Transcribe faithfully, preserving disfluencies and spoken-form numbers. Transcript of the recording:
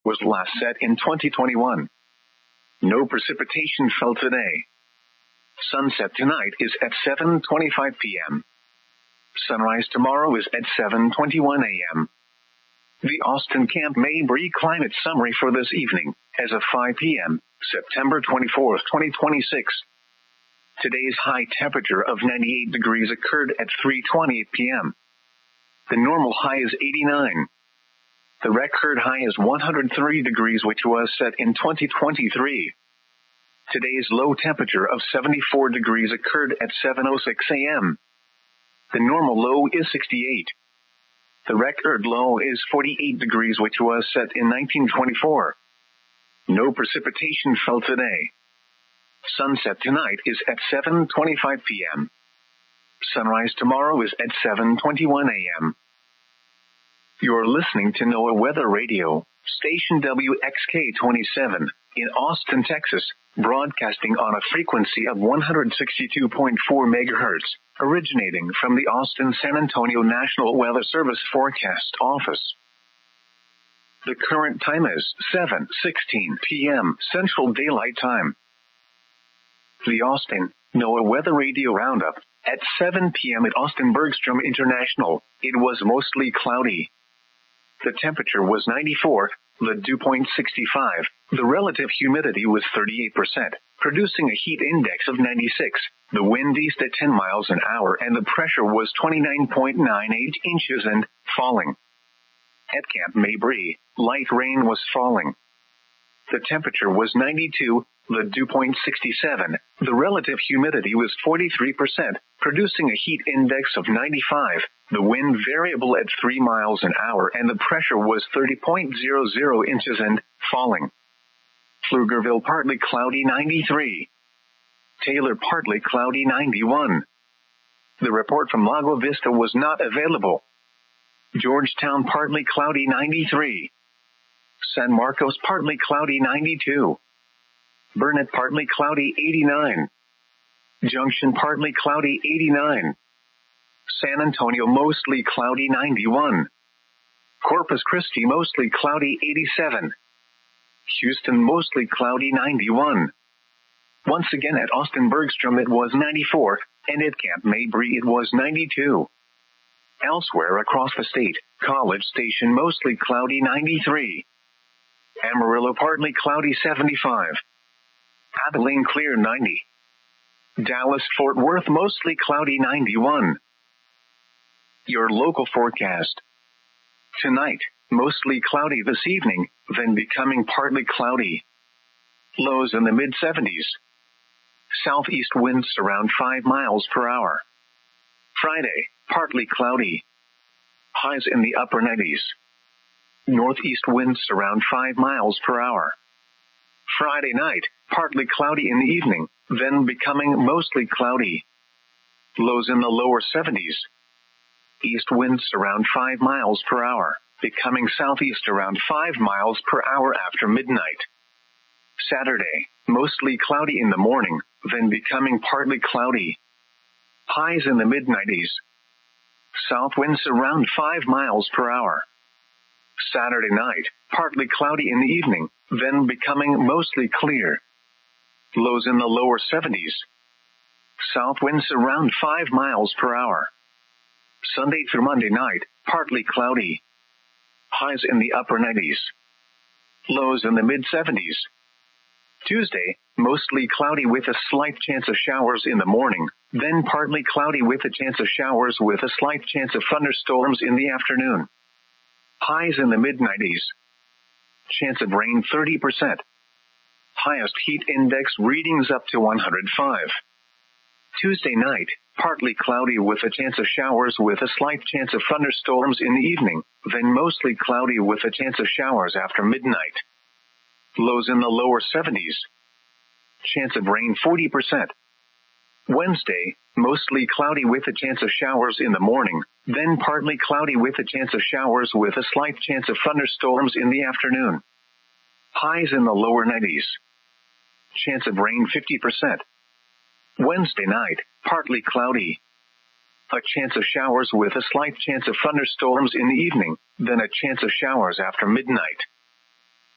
was last set in twenty twenty-one. No precipitation fell today. Sunset tonight is at seven twenty-five p.m. Sunrise tomorrow is at seven twenty-one a.m. The Austin Camp Mabry climate summary for this evening, as of five p.m., September twenty-fourth, twenty twenty-six. Today's high temperature of ninety-eight degrees occurred at three twenty-eight p.m. The normal high is eighty-nine. The record high is one hundred three degrees, which was set in twenty twenty-three. Today's low temperature of seventy-four degrees occurred at seven oh six a.m. The normal low is sixty-eight. The record low is forty-eight degrees, which was set in nineteen twenty-four. No precipitation fell today. Sunset tonight is at seven twenty-five p.m. Sunrise tomorrow is at seven twenty-one a.m. You're listening to NOAA Weather Radio, station W X K twenty-seven, in Austin, Texas, broadcasting on a frequency of one hundred sixty-two point four megahertz, originating from the Austin-San Antonio National Weather Service Forecast Office. The current time is seven sixteen p.m. Central Daylight Time. The Austin NOAA Weather Radio Roundup. At seven p.m. at Austin Bergstrom International, it was mostly cloudy. The temperature was ninety-four, the dew point sixty-five, the relative humidity was thirty-eight percent, producing a heat index of ninety-six, the wind east at ten miles an hour, and the pressure was twenty-nine point nine eight inches and falling. At Camp Mabry, light rain was falling. The temperature was ninety-two, the dew point sixty-seven, the relative humidity was forty-three percent, producing a heat index of ninety-five, the wind variable at three miles an hour, and the pressure was thirty point zero zero inches and falling. Pflugerville partly cloudy ninety-three. Taylor partly cloudy ninety-one. The report from Lago Vista was not available. Georgetown partly cloudy ninety-three. San Marcos partly cloudy ninety-two. Burnett partly cloudy eighty-nine. Junction partly cloudy eighty-nine. San Antonio mostly cloudy ninety-one. Corpus Christi mostly cloudy eighty-seven. Houston mostly cloudy ninety-one. Once again at Austin Bergstrom it was ninety-four, and at Camp Mabry it was ninety-two. Elsewhere across the state, College Station mostly cloudy ninety-three. Amarillo partly cloudy seventy-five. Abilene clear ninety. Dallas-Fort Worth mostly cloudy ninety-one. Your local forecast. Tonight, mostly cloudy this evening, then becoming partly cloudy. Lows in the mid seventies. Southeast winds around five miles per hour. Friday, partly cloudy. Highs in the upper nineties. Northeast winds around five miles per hour. Friday night, partly cloudy in the evening, then becoming mostly cloudy. Lows in the lower seventies. East winds around five miles per hour, becoming southeast around five miles per hour after midnight. Saturday, mostly cloudy in the morning, then becoming partly cloudy. Highs in the mid nineties. South winds around five miles per hour. Saturday night, partly cloudy in the evening, then becoming mostly clear. Lows in the lower seventies. South winds around five miles per hour. Sunday through Monday night, partly cloudy. Highs in the upper nineties. Lows in the mid seventies. Tuesday, mostly cloudy with a slight chance of showers in the morning, then partly cloudy with a chance of showers with a slight chance of thunderstorms in the afternoon. Highs in the mid nineties. Chance of rain thirty percent. Highest heat index readings up to one hundred five. Tuesday night, partly cloudy with a chance of showers with a slight chance of thunderstorms in the evening, then mostly cloudy with a chance of showers after midnight. Lows in the lower seventies. Chance of rain forty percent. Wednesday, mostly cloudy with a chance of showers in the morning, then partly cloudy with a chance of showers with a slight chance of thunderstorms in the afternoon. Highs in the lower nineties. Chance of rain fifty percent. Wednesday night, partly cloudy. A chance of showers with a slight chance of thunderstorms in the evening, then a chance of showers after midnight.